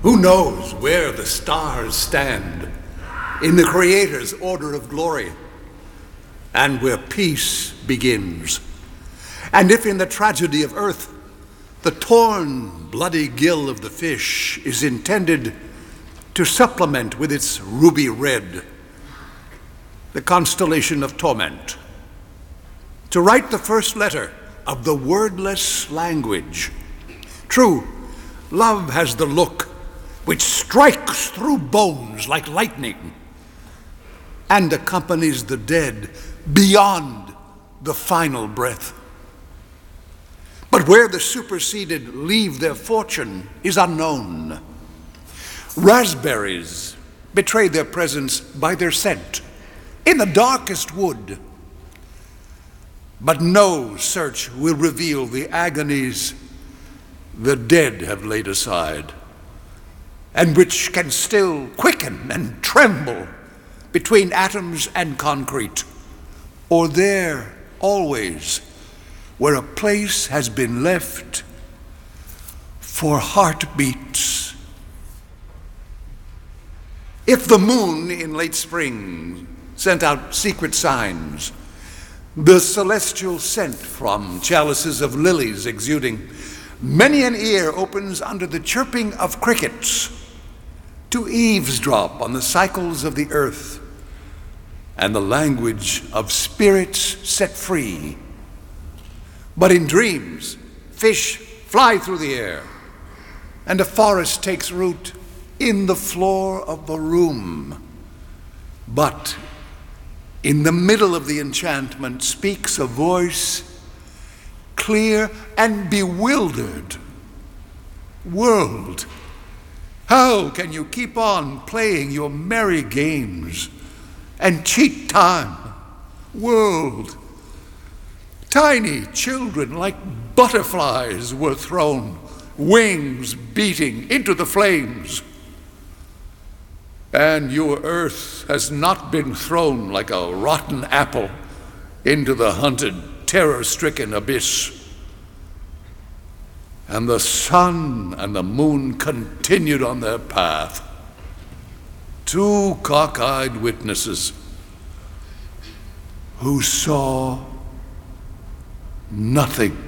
Who knows where the stars stand in the Creator's order of glory, and where peace begins? And if in the tragedy of earth, the torn, bloody gill of the fish is intended to supplement with its ruby red the constellation of torment, to write the first letter of the wordless language. True, love has the look which strikes through bones like lightning and accompanies the dead beyond the final breath. But where the superseded leave their fortune is unknown. Raspberries betray their presence by their scent in the darkest wood, but no search will reveal the agonies the dead have laid aside, and which can still quicken and tremble between atoms and concrete, or there always where a place has been left for heartbeats. If the moon in late spring sent out secret signs, the celestial scent from chalices of lilies exuding, many an ear opens under the chirping of crickets to eavesdrop on the cycles of the earth and the language of spirits set free. But in dreams, fish fly through the air, and a forest takes root in the floor of the room. But in the middle of the enchantment speaks a voice, clear and bewildered. World, how can you keep on playing your merry games and cheat time? World, tiny children like butterflies were thrown, wings beating into the flames. And your earth has not been thrown like a rotten apple into the hunted, terror-stricken abyss. And the sun and the moon continued on their path, two cockeyed witnesses who saw nothing.